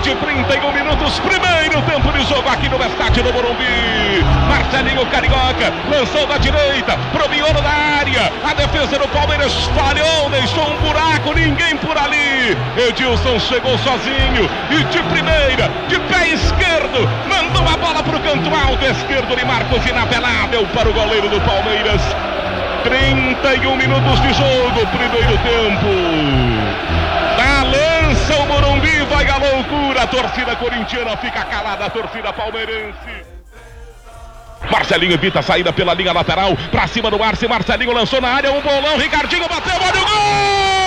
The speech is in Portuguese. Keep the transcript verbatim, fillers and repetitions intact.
de trinta e um minutos, primeiro tempo de jogo aqui no estádio do Morumbi. Marcelinho Carioca lançou da direita pro miolo da área. A defesa do Palmeiras falhou, deixou um buraco, ninguém por ali. Edilson chegou sozinho e de primeira, de pé esquerdo, mandou a bola pro canto alto esquerdo de Marcos, inapelável para o goleiro do Palmeiras. trinta e um minutos de jogo, primeiro tempo. Balança o Morumbi, vai a loucura. A torcida corintiana fica calada, a torcida palmeirense. Marcelinho evita a saída pela linha lateral, pra cima do Arce. Marcelinho lançou na área, um bolão, Ricardinho bateu, olha o gol!